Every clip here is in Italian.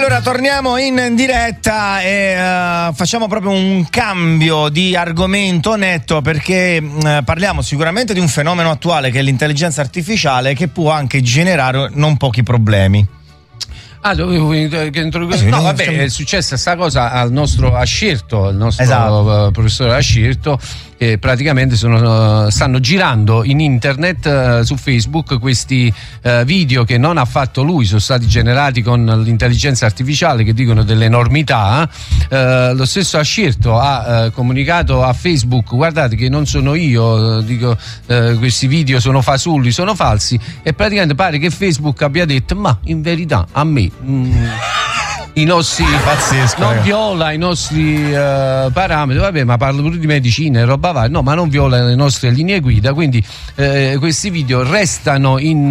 Allora torniamo in diretta e facciamo proprio un cambio di argomento netto, perché parliamo sicuramente di un fenomeno attuale che è l'intelligenza artificiale, che può anche generare non pochi problemi. Dovevo introdurre. No, vabbè, è successa sta cosa al nostro Ascierto, il nostro professore Ascierto, che praticamente stanno girando in internet, su Facebook, questi video che non ha fatto lui, sono stati generati con l'intelligenza artificiale, che dicono delle enormità. Lo stesso Ascierto ha comunicato a Facebook: guardate che non sono io, dico, questi video sono fasulli, sono falsi, e praticamente pare che Facebook abbia detto: ma in verità a me i nostri non viola i nostri parametri, vabbè, ma parlo pure di medicina e roba varia, no, ma non viola le nostre linee guida, quindi questi video restano in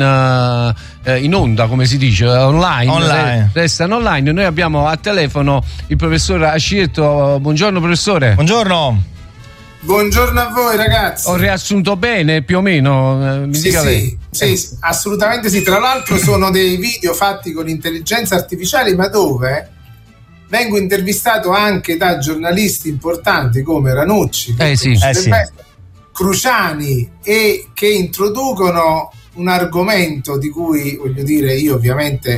onda, come si dice, online. Restano online. Noi abbiamo a telefono il professor Ascierto. Buongiorno professore. Buongiorno. Buongiorno a voi ragazzi. Ho riassunto bene più o meno? Sì, assolutamente sì. Tra l'altro sono dei video fatti con intelligenza artificiale, ma dove vengo intervistato anche da giornalisti importanti come Ranucci, Cruciani, e che introducono un argomento di cui, voglio dire, io ovviamente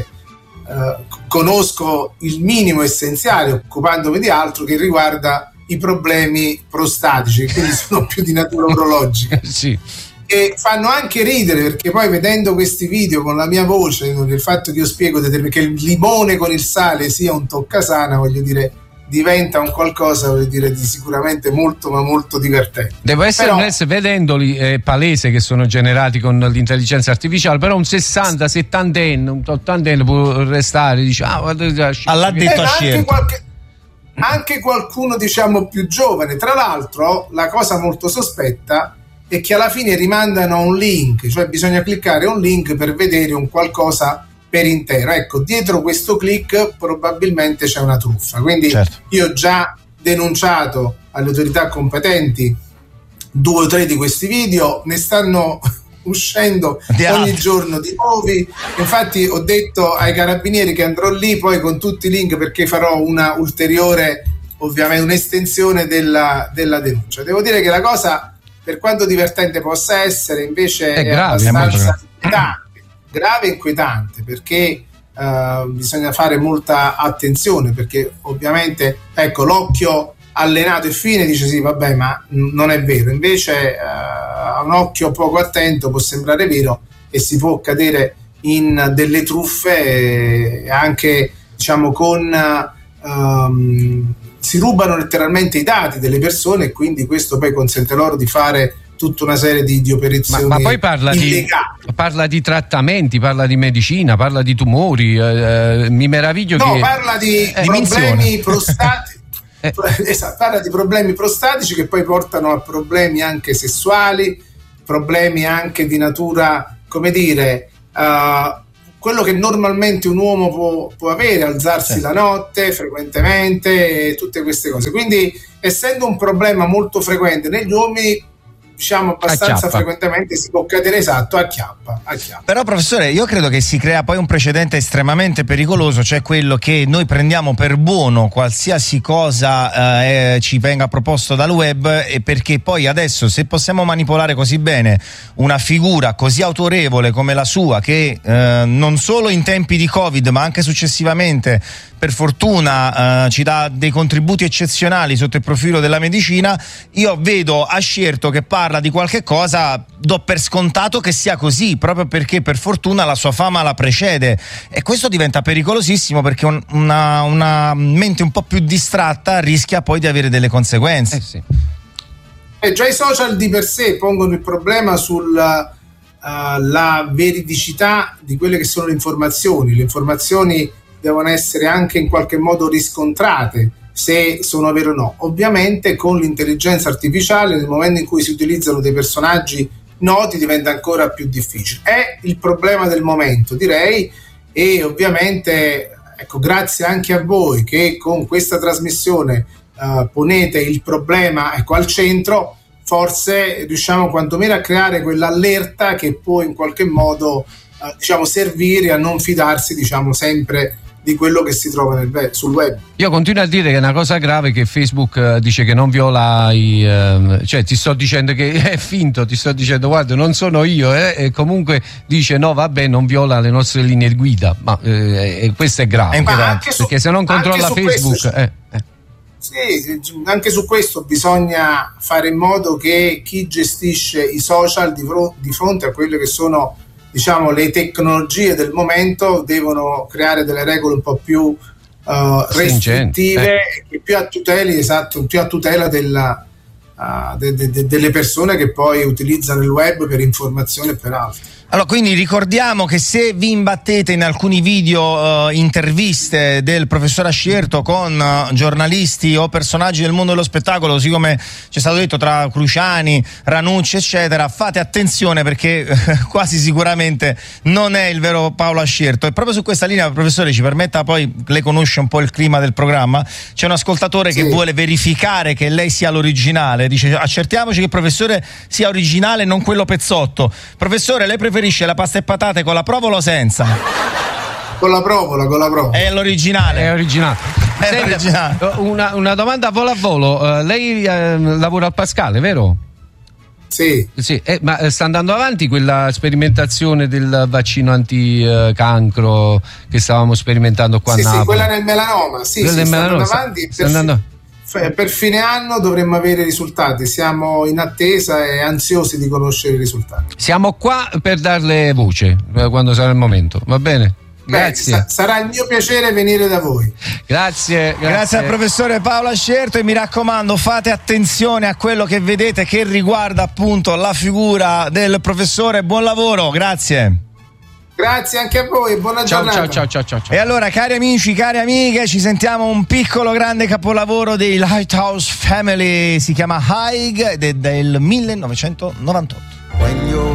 conosco il minimo essenziale, occupandomi di altro, che riguarda i problemi prostatici, quindi sono più di natura urologica. Sì. E fanno anche ridere, perché poi vedendo questi video con la mia voce, con il fatto che io spiego che il limone con il sale sia un toccasana, voglio dire, diventa un qualcosa, voglio dire, di sicuramente molto ma molto divertente. Devo essere onesto, vedendoli è palese che sono generati con l'intelligenza artificiale, però un 60, 70enne, un 80enne può restare, dice, l'ha detto a anche qualcuno, diciamo, più giovane. Tra l'altro la cosa molto sospetta è che alla fine rimandano un link, cioè bisogna cliccare un link per vedere un qualcosa per intero. Ecco, dietro questo click probabilmente c'è una truffa, quindi io ho già denunciato alle autorità competenti 2 o 3 di questi video, ne stanno uscendo ogni giorno di nuovi. Infatti ho detto ai carabinieri che andrò lì poi con tutti i link, perché farò una ulteriore, ovviamente, un'estensione della denuncia. Devo dire che la cosa, per quanto divertente possa essere, invece è abbastanza grave e inquietante, perché bisogna fare molta attenzione, perché ovviamente, ecco, l'occhio allenato e fine dice sì, vabbè, ma non è vero. Invece a un occhio poco attento può sembrare vero e si può cadere in delle truffe, anche, diciamo, si rubano letteralmente i dati delle persone, e quindi questo poi consente loro di fare tutta una serie di operazioni. Ma poi parla di trattamenti, parla di medicina, parla di tumori, mi meraviglio che parla di problemi prostatici. Esatto, parla di problemi prostatici che poi portano a problemi anche sessuali, problemi anche di natura, come dire, quello che normalmente un uomo può avere, alzarsi la notte frequentemente, tutte queste cose. Quindi, essendo un problema molto frequente negli uomini, diciamo abbastanza frequentemente si può cadere a chiappa. Però professore, io credo che si crea poi un precedente estremamente pericoloso, cioè quello che noi prendiamo per buono qualsiasi cosa ci venga proposto dal web, e perché poi adesso, se possiamo manipolare così bene una figura così autorevole come la sua, che non solo in tempi di Covid ma anche successivamente, per fortuna, ci dà dei contributi eccezionali sotto il profilo della medicina, io vedo Ascierto che parla di qualche cosa, do per scontato che sia così, proprio perché per fortuna la sua fama la precede, e questo diventa pericolosissimo, perché una mente un po' più distratta rischia poi di avere delle conseguenze. Già i social di per sé pongono il problema sulla la veridicità di quelle che sono le informazioni. Le informazioni devono essere anche in qualche modo riscontrate se sono vere o no. Ovviamente con l'intelligenza artificiale, nel momento in cui si utilizzano dei personaggi noti, diventa ancora più difficile. È il problema del momento, direi, e ovviamente, ecco, grazie anche a voi che con questa trasmissione ponete il problema, ecco, al centro, forse riusciamo quantomeno a creare quell'allerta che può in qualche modo diciamo servire a non fidarsi, diciamo, sempre di quello che si trova sul web. Io continuo a dire che è una cosa grave che Facebook dice che non viola cioè ti sto dicendo che è finto, ti sto dicendo guarda non sono io, e comunque dice no vabbè non viola le nostre linee guida, ma questo è grave, perché se non controlla Facebook sì, anche su questo bisogna fare in modo che chi gestisce i social di fronte a quelle che sono, diciamo, le tecnologie del momento devono creare delle regole un po' più restrittive e più a tutela delle persone che poi utilizzano il web per informazione e per altro. Allora, quindi ricordiamo che se vi imbattete in alcuni video interviste del professor Ascierto con giornalisti o personaggi del mondo dello spettacolo, così come ci è stato detto tra Cruciani, Ranucci eccetera, fate attenzione perché quasi sicuramente non è il vero Paolo Ascierto. E proprio su questa linea, professore, ci permetta, poi lei conosce un po' il clima del programma, c'è un ascoltatore che vuole verificare che lei sia l'originale, dice accertiamoci che il professore sia originale, non quello pezzotto. Professore, lei preferisce la pasta e patate con la provola o senza? Con la provola. È l'originale. È originale. Senta, una domanda a volo. Lei lavora al Pascale, vero? Sì. Ma sta andando avanti quella sperimentazione del vaccino anticancro che stavamo sperimentando qua a Napoli? Sì, quella nel melanoma. Sta andando avanti. Per fine anno dovremmo avere i risultati, siamo in attesa e ansiosi di conoscere i risultati. Siamo qua per darle voce quando sarà il momento, va bene? Grazie. Sarà il mio piacere venire da voi. Grazie al professore Paolo Ascierto, e mi raccomando fate attenzione a quello che vedete che riguarda appunto la figura del professore. Buon lavoro, grazie. Grazie anche a voi, buona giornata. Ciao. E allora, cari amici, cari amiche, ci sentiamo un piccolo grande capolavoro dei Lighthouse Family, si chiama Haig ed è del 1998.